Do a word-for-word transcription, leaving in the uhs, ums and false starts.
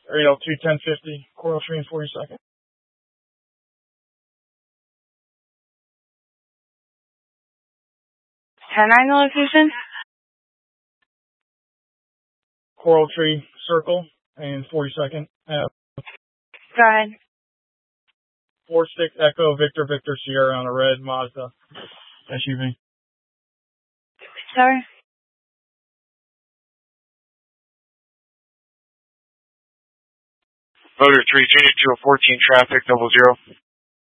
Ariel two ten fifty, Coral Tree and forty-second. ten nine the location? Coral Tree Circle and forty-second. Uh, Go ahead. four six Echo Victor Victor Sierra on a red Mazda S U V. Sorry? Motor three, change it to a fourteen traffic, double zero.